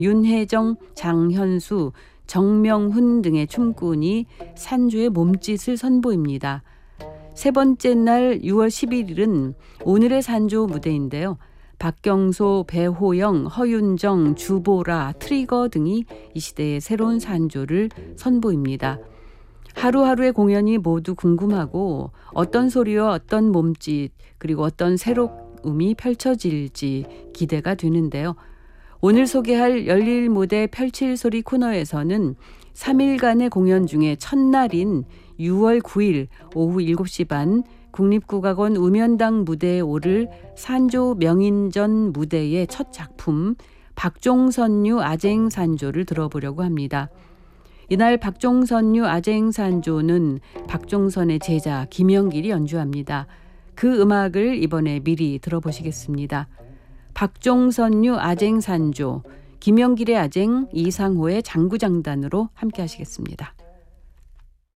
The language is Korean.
윤혜정, 장현수, 정명훈 등의 춤꾼이 산조의 몸짓을 선보입니다. 세 번째 날 6월 11일은 오늘의 산조 무대인데요. 박경소, 배호영, 허윤정, 주보라, 트리거 등이 이 시대의 새로운 산조를 선보입니다. 하루하루의 공연이 모두 궁금하고 어떤 소리와 어떤 몸짓 그리고 어떤 새로움이 펼쳐질지 기대가 되는데요. 오늘 소개할 열릴 무대 펼칠 소리 코너에서는 3일간의 공연 중에 첫날인 6월 9일 오후 7시 반 국립국악원 우면당 무대에 오를 산조 명인전 무대의 첫 작품 박종선류 아쟁산조를 들어보려고 합니다. 이날 박종선류 아쟁산조는 박종선의 제자 김영길이 연주합니다. 그 음악을 이번에 미리 들어보시겠습니다. 박종선류 아쟁산조, 김영길의 아쟁, 이상호의 장구장단으로 함께 하시겠습니다.